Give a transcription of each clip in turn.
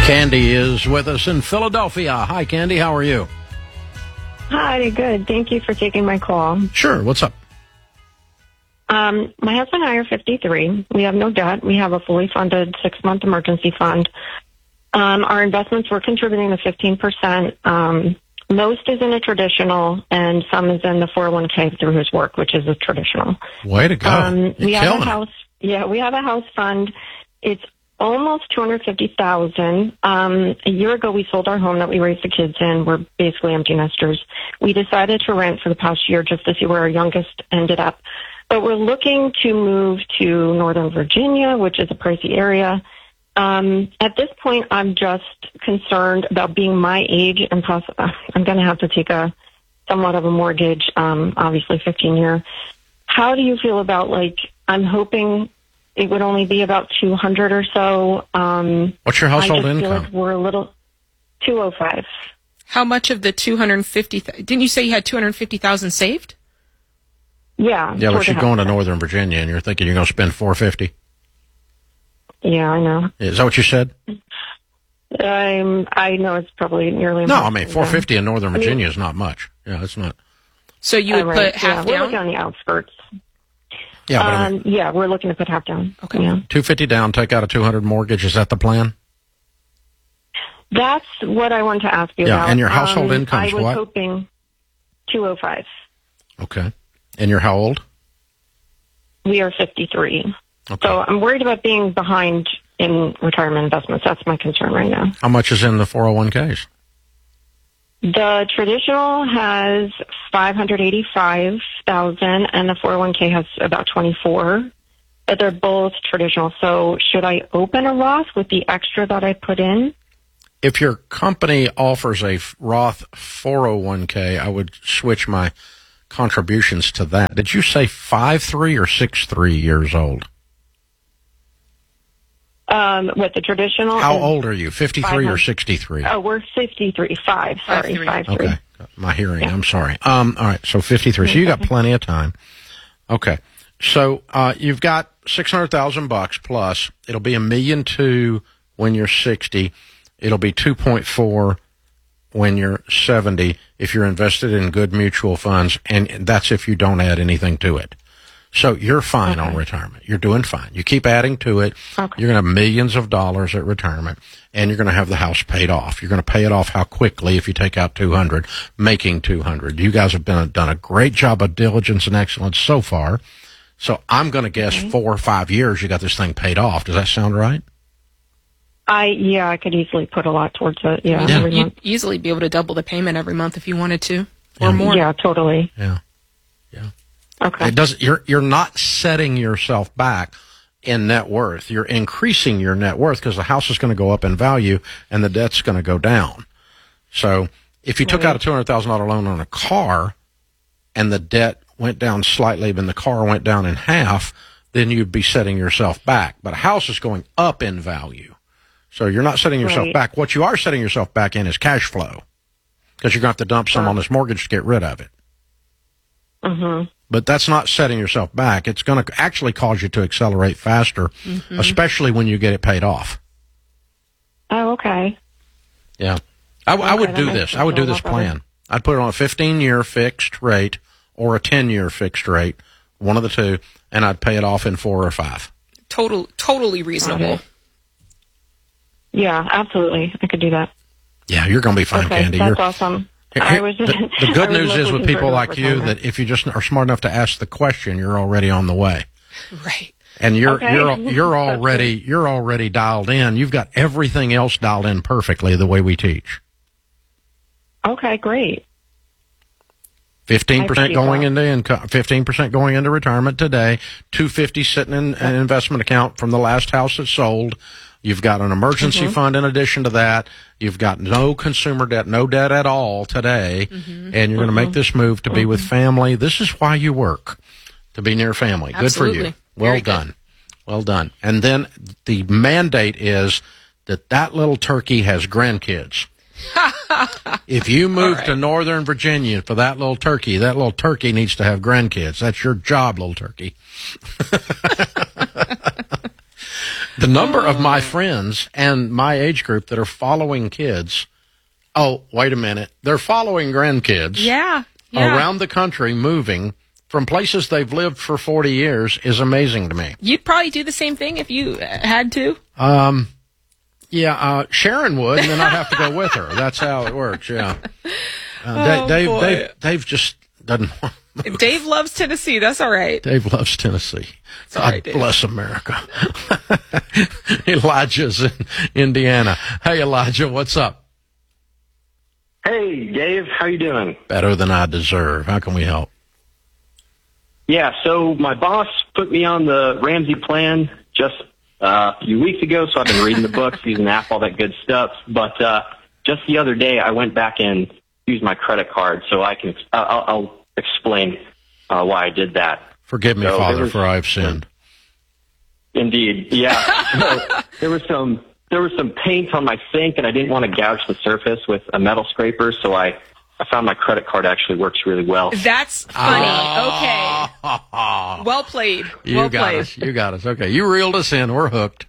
Candy is with us in Philadelphia. Hi, Candy. How are you? Hi, good. Thank you for taking my call. Sure. What's up? My husband and I are 53. We have no debt. We have a fully funded 6-month emergency fund. Our investments, we're contributing to 15%. Most is in a traditional, and some is in the 401k through his work, which is a traditional. Way to go. We have a house. Yeah, we have a house fund. It's almost $250,000. A year ago, we sold our home that we raised the kids in. We're basically empty nesters. We decided to rent for the past year just to see where our youngest ended up. But we're looking to move to Northern Virginia, which is a pricey area. At this point, I'm just concerned about being my age and I'm going to have to take somewhat of a mortgage, obviously 15-year. How do you feel about, I'm hoping it would only be about 200 or so. What's your household I just income? feel like we're a little 205. How much of the 250? Didn't you say you had 250,000 saved? Yeah. Yeah, but you're going to Northern Virginia, and you're thinking you're going to spend $450. Yeah, I know. Is that what you said? I know it's probably nearly. No, I mean $450 in Northern Virginia is not much. Yeah, it's not. So you would put half We're down? looking on the outskirts. Yeah, but I mean, yeah, we're looking to put half down. Okay. Yeah. $250 down, take out a $200 mortgage. Is that the plan? That's what I wanted to ask you about. Yeah, and your household income's what? I was hoping 205. Okay. And you're how old? We are 53. Okay. So I'm worried about being behind in retirement investments. That's my concern right now. How much is in the 401ks? The traditional has $585,000, and the 401k has about 24. But they're both traditional. So should I open a Roth with the extra that I put in? If your company offers a Roth 401k, I would switch my contributions to that. Did you say 5'3" or 6'3" years old? With the traditional. How old are you? 53 or 63? Oh, we're 53. 5'3". Okay. My hearing. Yeah. I'm sorry. All right. So 53. So you got plenty of time. Okay. So you've got $600,000 plus. It'll be $1.2 million when you're 60. It'll be 2.4 when you're 70 if you're invested in good mutual funds, and that's if you don't add anything to it. So you're fine on retirement. You're doing fine. You keep adding to it. Okay. You're going to have millions of dollars at retirement, and you're going to have the house paid off. You're going to pay it off how quickly if you take out 200, making 200. You guys have done a great job of diligence and excellence so far. So I'm going to guess 4 or 5 years you got this thing paid off. Does that sound right? I could easily put a lot towards it. Yeah. Every You'd month. easily be able to double the payment every month if you wanted to, or more. Yeah, totally. Yeah. Okay. It doesn't. You're not setting yourself back in net worth. You're increasing your net worth because the house is going to go up in value and the debt's going to go down. So if you took out a $200,000 loan on a car and the debt went down slightly, and the car went down in half, then you'd be setting yourself back. But a house is going up in value, so you're not setting yourself back. What you are setting yourself back in is cash flow, because you're going to have to dump some on this mortgage to get rid of it. Mm-hmm. But that's not setting yourself back. It's going to actually cause you to accelerate faster, especially when you get it paid off. Oh, okay. Yeah. I would do this. I would do this plan. I'd put it on a 15-year fixed rate or a 10-year fixed rate, one of the two, and I'd pay it off in 4 or 5. Totally reasonable. Okay. Yeah, absolutely. I could do that. Yeah, you're going to be fine, Okay, Candy. that's awesome. The good news is with people like you that if you just are smart enough to ask the question, you're already on the way. Right. And you're Okay. already dialed in. You've got everything else dialed in perfectly the way we teach. Okay, great. 15% going into income, 15% going into retirement today, $250 sitting in an investment account from the last house that sold. You've got an emergency fund in addition to that. You've got no consumer debt, no debt at all today, and you're going to make this move to be with family. This is why you work, to be near family. Absolutely. Good for you. Well done. Well done. And then the mandate is that little turkey has grandkids. If you move to Northern Virginia for that little turkey needs to have grandkids. That's your job, little turkey. The number of my friends and my age group that are following kids. Oh, wait a minute. They're following grandkids. Yeah. Around the country, moving from places they've lived for 40 years is amazing to me. You'd probably do the same thing if you had to. Yeah, Sharon would, and then I'd have to go with her. That's how it works, yeah. Dave just doesn't want. Dave loves Tennessee. That's all right. Dave loves Tennessee. Sorry, God bless America. Elijah's in Indiana. Hey, Elijah, what's up? Hey, Dave. How you doing? Better than I deserve. How can we help? Yeah, so my boss put me on the Ramsey plan just a few weeks ago, so I've been reading the books, using the app, all that good stuff. But just the other day, I went back and used my credit card, so I'll explain why I did that. Forgive me, So Father, for I have sinned. Indeed, yeah. So there was some paint on my sink, and I didn't want to gouge the surface with a metal scraper, so I found my credit card actually works really well. That's funny. Okay. Well played. You got us. Okay, you reeled us in. We're hooked.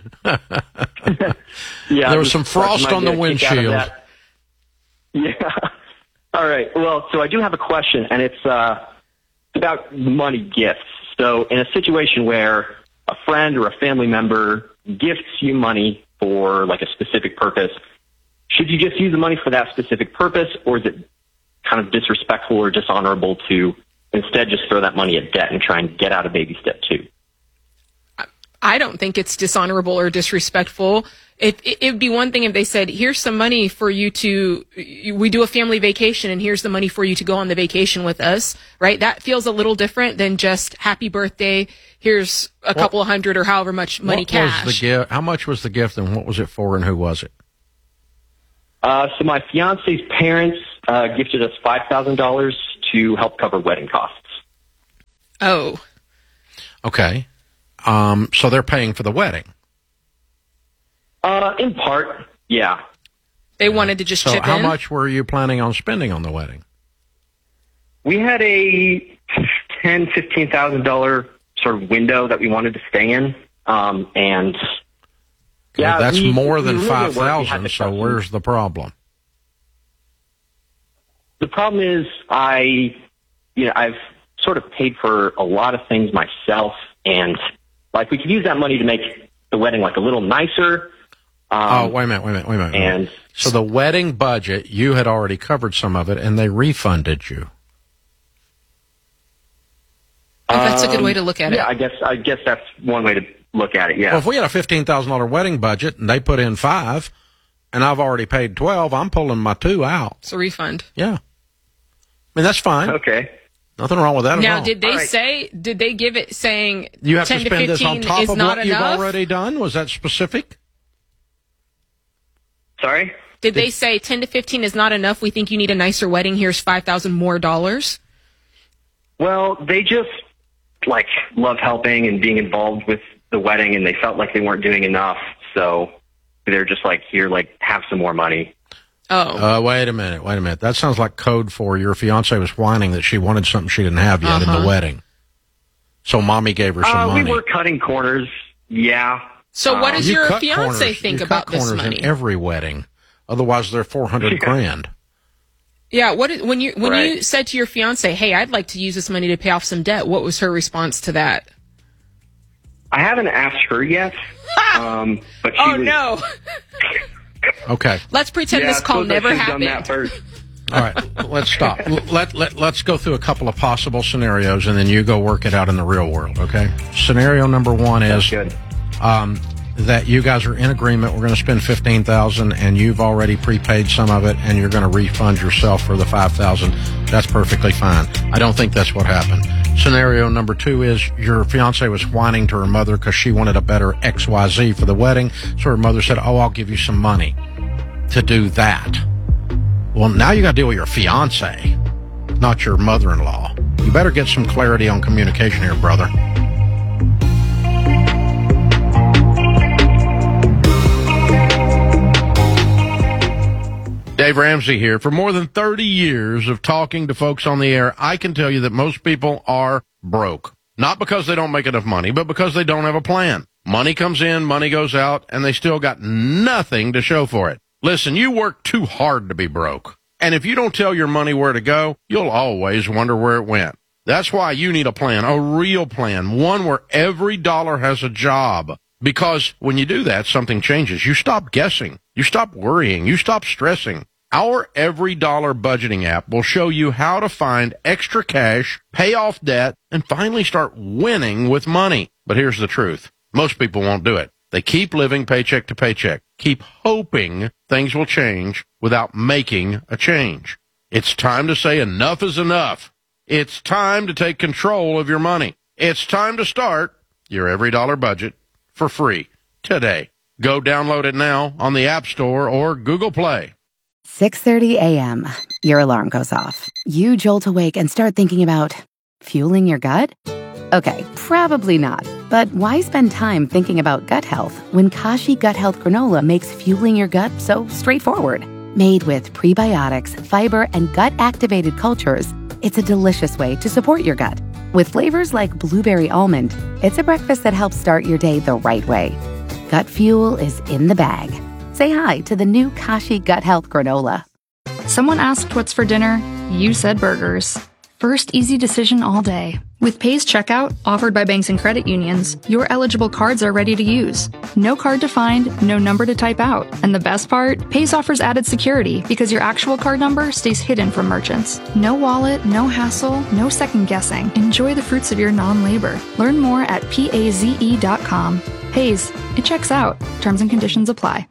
Yeah, there was some frost on the windshield. Yeah. All right. Well, so I do have a question, and it's about money gifts. So in a situation where a friend or a family member gifts you money for like a specific purpose, should you just use the money for that specific purpose, or is it kind of disrespectful or dishonorable to instead just throw that money at debt and try and get out of baby step 2? I don't think it's dishonorable or disrespectful. It would be one thing if they said, here's some money for you we do a family vacation and here's the money for you to go on the vacation with us, right? That feels a little different than just happy birthday. Here's a couple of hundred or however much money cash. How much was the gift and what was it for and who was it? So my fiance's parents gifted us $5,000 to help cover wedding costs. Oh. Okay. So they're paying for the wedding. In part, yeah. They wanted to just chip in? So how much were you planning on spending on the wedding? We had a $10,000, $15,000 sort of window that we wanted to stay in. And yeah, that's more than really $5,000. So where's the problem? The problem is I've sort of paid for a lot of things myself, and like we could use that money to make the wedding like a little nicer. Wait a minute. And so the wedding budget, you had already covered some of it, and they refunded you. That's a good way to look at it. Yeah, I guess that's one way to look at it. Yeah. Well, if we had a $15,000 wedding budget and they put in $5,000, and I've already paid $12,000, I'm pulling my $2,000 out. It's a refund. Yeah. I mean, that's fine. Okay. Nothing wrong with that at all. Now, did they give it saying you have 10 to spend to 15 this on top is of not what enough? you've already done? Was that specific? Sorry? Did they say 10 to 15 is not enough? We think you need a nicer wedding. Here's $5,000 more dollars. Well, they just love helping and being involved with the wedding, and they felt like they weren't doing enough. So they're just here, have some more money. Oh. Wait a minute. That sounds like code for your fiance was whining that she wanted something she didn't have yet in the wedding. So mommy gave her some money. We were cutting corners. Yeah. So what does your fiance think about this money? In every wedding. Otherwise, they're $400,000. Yeah. When you said to your fiance, "Hey, I'd like to use this money to pay off some debt," what was her response to that? I haven't asked her yet. But she no. Okay. Let's pretend this call never happened. All right, let's stop. Let's go through a couple of possible scenarios, and then you go work it out in the real world, okay? Scenario number one is that you guys are in agreement. We're going to spend $15,000, and you've already prepaid some of it, and you're going to refund yourself for the $5,000. That's perfectly fine. I don't think that's what happened. Scenario number two is your fiance was whining to her mother because she wanted a better XYZ for the wedding, so her mother said, "Oh, I'll give you some money to do that." Well, now you got to deal with your fiance, not your mother-in-law. You better get some clarity on communication here, brother. Dave Ramsey here. For more than 30 years of talking to folks on the air, I can tell you that most people are broke. Not because they don't make enough money, but because they don't have a plan. Money comes in, money goes out, and they still got nothing to show for it. Listen, you work too hard to be broke. And if you don't tell your money where to go, you'll always wonder where it went. That's why you need a plan, a real plan, one where every dollar has a job. Because when you do that, something changes. You stop guessing. You stop worrying. You stop stressing. Our Every Dollar budgeting app will show you how to find extra cash, pay off debt, and finally start winning with money. But here's the truth. Most people won't do it. They keep living paycheck to paycheck, keep hoping things will change without making a change. It's time to say enough is enough. It's time to take control of your money. It's time to start your Every Dollar budget for free today. Go download it now on the App Store or Google Play. 6:30 a.m. Your alarm goes off. You jolt awake and start thinking about fueling your gut? Okay, probably not. But why spend time thinking about gut health when Kashi Gut Health Granola makes fueling your gut so straightforward? Made with prebiotics, fiber, and gut-activated cultures, it's a delicious way to support your gut. With flavors like blueberry almond, it's a breakfast that helps start your day the right way. Gut fuel is in the bag. Say hi to the new Kashi Gut Health Granola. Someone asked what's for dinner. You said burgers. First easy decision all day. With Pays Checkout, offered by banks and credit unions, your eligible cards are ready to use. No card to find, no number to type out. And the best part? Pays offers added security because your actual card number stays hidden from merchants. No wallet, no hassle, no second guessing. Enjoy the fruits of your non-labor. Learn more at PAZE.com. Pays. It checks out. Terms and conditions apply.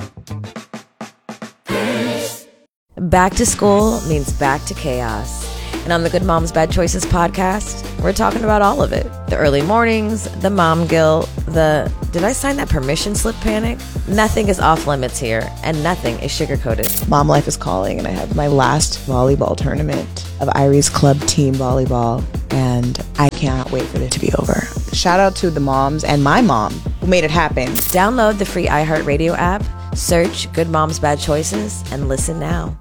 Back to school means back to chaos. And on the Good Moms Bad Choices podcast, we're talking about all of it. The early mornings, the mom guilt, the did I sign that permission slip panic? Nothing is off limits here, and nothing is sugar-coated. Mom life is calling, and I have my last volleyball tournament of Irie's club team volleyball, and I cannot wait for it to be over. Shout out to the moms and my mom who made it happen. Download the free iHeartRadio app, search Good Moms Bad Choices, and listen now.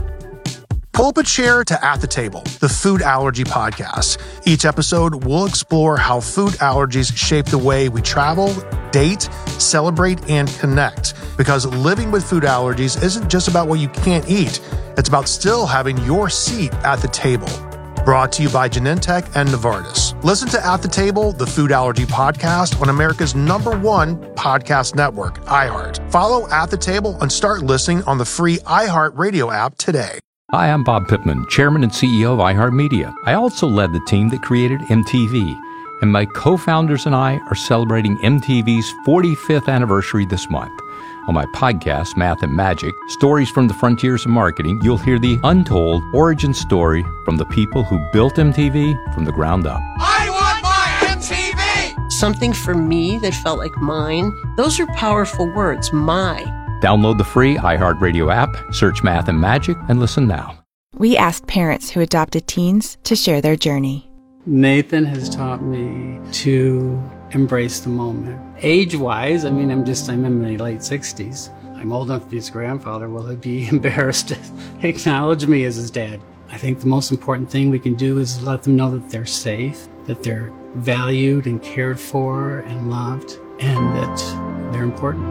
Pull up a chair to At the Table, the food allergy podcast. Each episode, we'll explore how food allergies shape the way we travel, date, celebrate, and connect. Because living with food allergies isn't just about what you can't eat. It's about still having your seat at the table. Brought to you by Genentech and Novartis. Listen to At the Table, the food allergy podcast on America's #1 podcast network, iHeart. Follow At the Table and start listening on the free iHeartRadio app today. Hi, I'm Bob Pittman, Chairman and CEO of iHeartMedia. I also led the team that created MTV, and my co-founders and I are celebrating MTV's 45th anniversary this month. On my podcast, Math and Magic, Stories from the Frontiers of Marketing, you'll hear the untold origin story from the people who built MTV from the ground up. I want my MTV! Something for me that felt like mine. Those are powerful words, my. Download the free iHeartRadio app, search Math and Magic, and listen now. We asked parents who adopted teens to share their journey. Nathan has taught me to embrace the moment. Age-wise, I'm in my late 60s. I'm old enough to be his grandfather. Will he be embarrassed to acknowledge me as his dad? I think the most important thing we can do is let them know that they're safe, that they're valued and cared for and loved, and that they're important.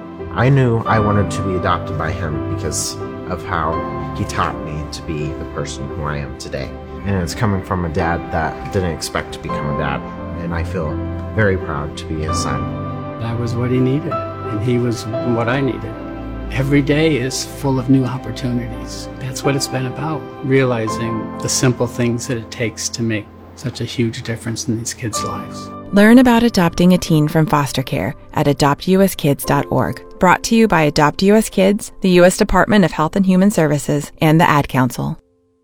I knew I wanted to be adopted by him because of how he taught me to be the person who I am today. And it's coming from a dad that didn't expect to become a dad. And I feel very proud to be his son. That was what he needed, and he was what I needed. Every day is full of new opportunities. That's what it's been about, realizing the simple things that it takes to make such a huge difference in these kids' lives. Learn about adopting a teen from foster care at adoptuskids.org. Brought to you by Adopt U.S. Kids, the U.S. Department of Health and Human Services, and the Ad Council.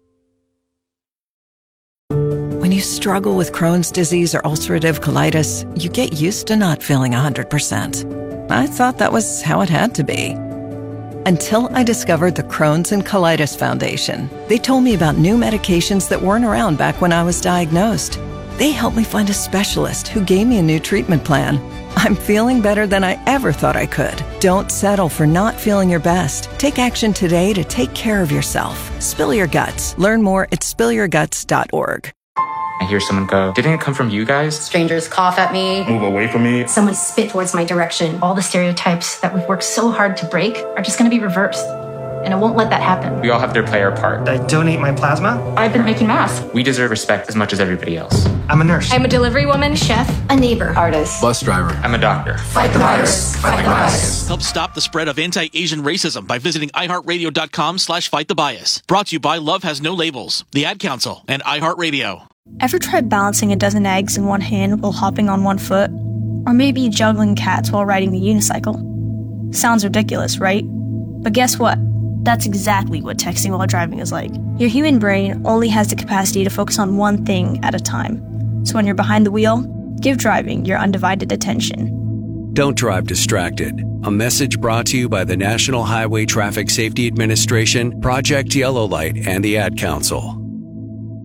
When you struggle with Crohn's disease or ulcerative colitis, you get used to not feeling 100%. I thought that was how it had to be. Until I discovered the Crohn's and Colitis Foundation. They told me about new medications that weren't around back when I was diagnosed. They helped me find a specialist who gave me a new treatment plan. I'm feeling better than I ever thought I could. Don't settle for not feeling your best. Take action today to take care of yourself. Spill your guts. Learn more at spillyourguts.org. I hear someone go, "Didn't it come from you guys?" Strangers cough at me. Move away from me. Someone spit towards my direction. All the stereotypes that we've worked so hard to break are just going to be reversed. And I won't let that happen. We all have to play our part. I donate my plasma. I've been making masks. We deserve respect as much as everybody else. I'm a nurse. I'm a delivery woman, chef, a neighbor, artist, bus driver. I'm a doctor. Fight the virus. Fight the bias. Help stop the spread of anti-Asian racism by visiting iHeartRadio.com/fightthebbias. Brought to you by Love Has No Labels, the Ad Council, and iHeartRadio. Ever tried balancing a dozen eggs in one hand while hopping on one foot? Or maybe juggling cats while riding the unicycle? Sounds ridiculous, right? But guess what? That's exactly what texting while driving is like. Your human brain only has the capacity to focus on one thing at a time. So when you're behind the wheel, give driving your undivided attention. Don't drive distracted. A message brought to you by the National Highway Traffic Safety Administration, Project Yellow Light, and the Ad Council.